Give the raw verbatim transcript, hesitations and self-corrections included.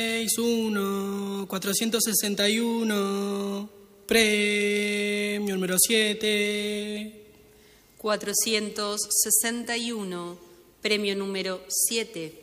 uno, cuatrocientos sesenta y uno, premio número siete. cuatrocientos sesenta y uno, premio número siete.